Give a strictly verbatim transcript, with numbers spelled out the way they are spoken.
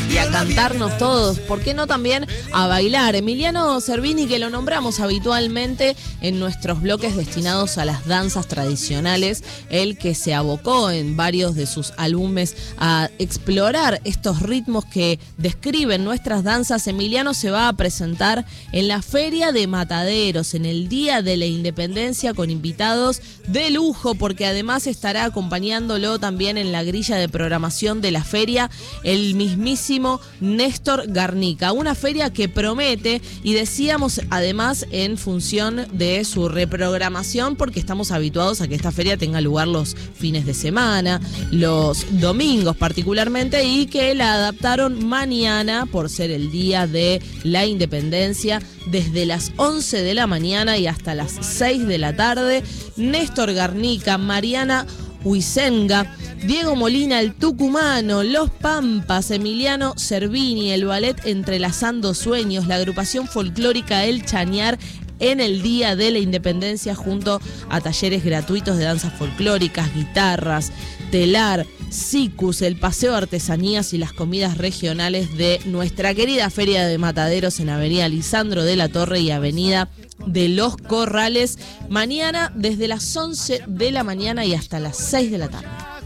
y a cantarnos todos, ¿por qué no también a bailar? Emiliano Cervini, que lo nombramos habitualmente en nuestros bloques destinados a las danzas tradicionales, el que se abocó en varios de sus álbumes a explorar estos ritmos que describen nuestras danzas. Emiliano se va a presentar en la Feria de Mataderos, en el Día de la Independencia, con invitados de lujo, porque además estará acompañándolo también en la grilla de programación de la feria el mismísimo Néstor Garnica. Una feria que promete, y decíamos además en función de su reprogramación, porque estamos habituados a que esta feria tenga lugar los fines de semana, los domingos particularmente, y que la adaptaron mañana por ser el Día de la Independencia, desde las once de la mañana y hasta las seis de la tarde. Néstor Garnica, Mariana Huizenga, Diego Molina, el tucumano, Los Pampas, Emiliano Cervini, el ballet Entrelazando Sueños, la agrupación folclórica El Chañar, en el Día de la Independencia, junto a talleres gratuitos de danzas folclóricas, guitarras, telar, sicus, el paseo de artesanías y las comidas regionales de nuestra querida Feria de Mataderos en Avenida Lisandro de la Torre y Avenida de los Corrales, mañana desde las once de la mañana y hasta las seis de la tarde.